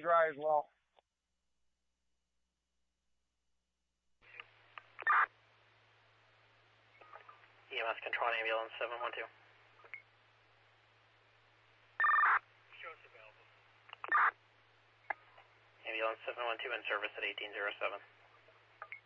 dry as well. EMS control ambulance 712. Shows available. Ambulance 712 in service at 1807.